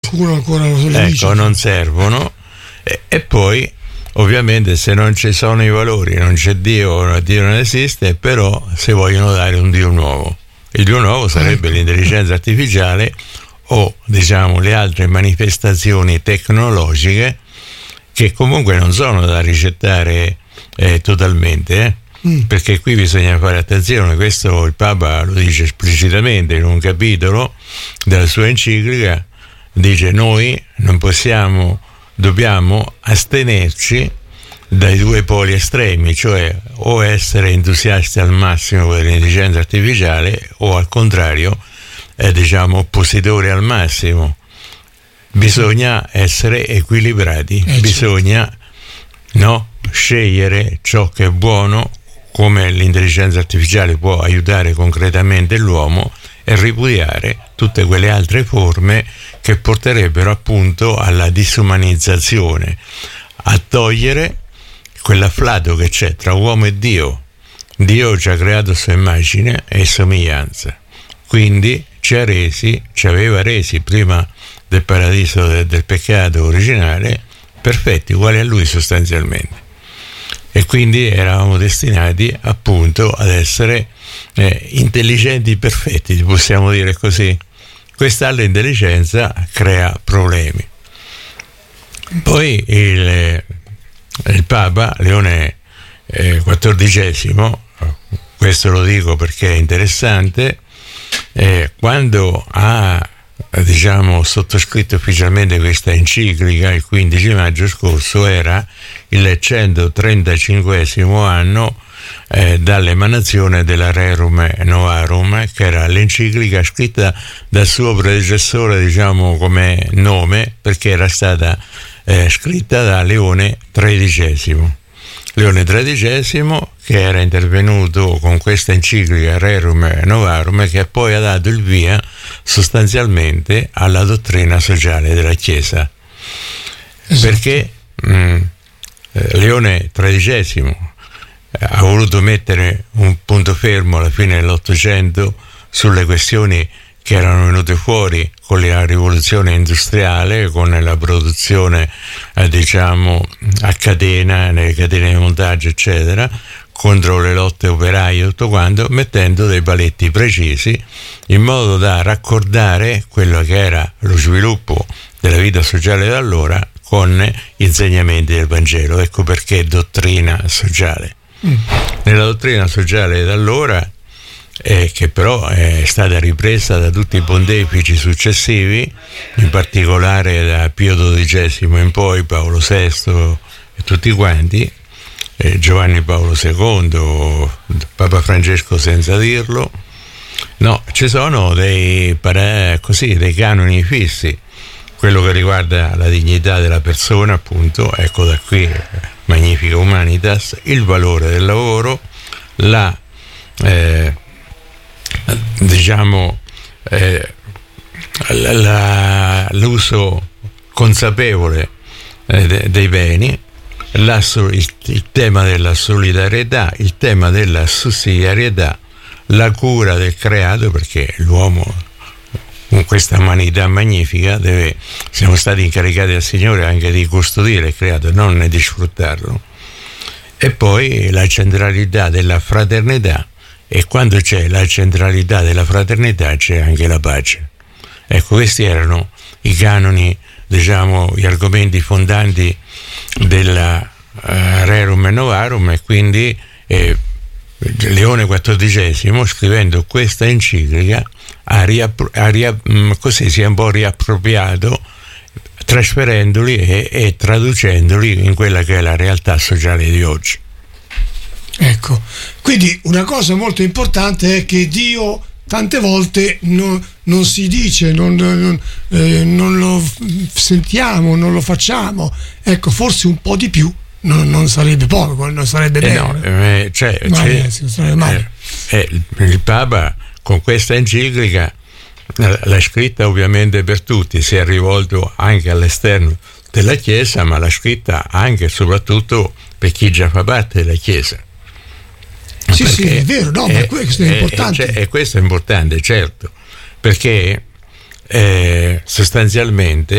qualcuno ancora lo dice. Ecco, non servono. E poi ovviamente se non ci sono i valori, non c'è Dio, Dio non esiste, però se vogliono dare un Dio nuovo. Il Dio nuovo sarebbe l'intelligenza artificiale o diciamo le altre manifestazioni tecnologiche che comunque non sono da ricettare totalmente, perché qui bisogna fare attenzione. Questo il Papa lo dice esplicitamente in un capitolo della sua enciclica, dice noi non possiamo, dobbiamo astenerci dai due poli estremi, cioè o essere entusiasti al massimo per l'intelligenza artificiale o al contrario diciamo oppositori al massimo. Bisogna essere equilibrati, bisogna scegliere ciò che è buono, come l'intelligenza artificiale può aiutare concretamente l'uomo, e ripudiare tutte quelle altre forme che porterebbero appunto alla disumanizzazione, a togliere quell'afflato che c'è tra uomo e Dio. Dio ci ha creato a sua immagine e somiglianza, quindi ci aveva resi prima del paradiso del peccato originale perfetti, uguali a lui sostanzialmente, e quindi eravamo destinati appunto ad essere intelligenti perfetti, possiamo dire così. Quest'altra intelligenza crea problemi. Poi il Papa Leone XIV, questo lo dico perché è interessante, quando ha sottoscritto ufficialmente questa enciclica il 15 maggio scorso, era il 135esimo anno dall'emanazione della Rerum Novarum, che era l'enciclica scritta dal suo predecessore, come nome, perché era stata scritta da Leone XIII. Leone XIII, che era intervenuto con questa enciclica Rerum Novarum, che poi ha dato il via sostanzialmente alla dottrina sociale della Chiesa. Esatto. Perché Leone XIII ha voluto mettere un punto fermo alla fine dell'Ottocento sulle questioni che erano venute fuori con la rivoluzione industriale, con la produzione a catena, nelle catene di montaggio eccetera, contro le lotte operaie e tutto quanto, mettendo dei paletti precisi in modo da raccordare quello che era lo sviluppo della vita sociale da allora con gli insegnamenti del Vangelo. Ecco perché dottrina sociale. Nella dottrina sociale da allora, che però è stata ripresa da tutti i pontefici successivi, in particolare da Pio XII in poi, Paolo VI e tutti quanti, Giovanni Paolo II, Papa Francesco senza dirlo, ci sono dei canoni fissi. Quello che riguarda la dignità della persona, appunto, ecco da qui Magnifica Humanitas, il valore del lavoro, l'uso consapevole dei beni, il tema della solidarietà, il tema della sussidiarietà, la cura del creato, perché l'uomo con questa umanità magnifica siamo stati incaricati dal Signore anche di custodire il creato, non di sfruttarlo. E poi la centralità della fraternità, e quando c'è la centralità della fraternità c'è anche la pace. Ecco, questi erano i canoni, gli argomenti fondanti della Rerum Novarum, e quindi Leone XIV, scrivendo questa enciclica, così si è un po' riappropriato, trasferendoli e traducendoli in quella che è la realtà sociale di oggi. Ecco, quindi una cosa molto importante è che Dio tante volte non si dice, non lo sentiamo, non lo facciamo. Ecco, forse un po' di più non sarebbe poco, non sarebbe bene. Sarebbe male. Il Papa con questa enciclica l'ha scritta ovviamente per tutti, si è rivolto anche all'esterno della Chiesa, ma l'ha scritta anche e soprattutto per chi già fa parte della Chiesa. Sì, è vero, ma questo è importante. E questo è importante, certo, perché sostanzialmente